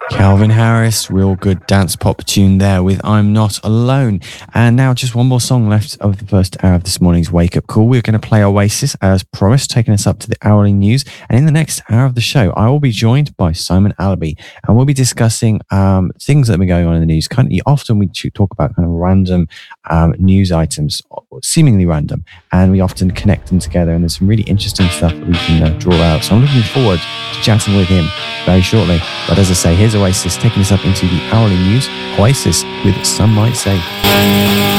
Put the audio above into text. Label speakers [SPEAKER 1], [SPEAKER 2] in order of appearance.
[SPEAKER 1] Calvin Harris, real good dance pop tune there with I'm Not Alone. And now just one more song left of the first hour of this morning's Wake Up Call. We're going to play Oasis as promised, taking us up to the hourly news. And in the next hour of the show, I will be joined by Simon Allaby, and we'll be discussing things that have been going on in the news. Often we talk about kind of random news items, seemingly random, and we often connect them together. And there's some really interesting stuff that we can draw out. So I'm looking forward to chatting with him very shortly. But as I say, here's Oasis taking us up into the hourly news. Oasis with Some Might Say.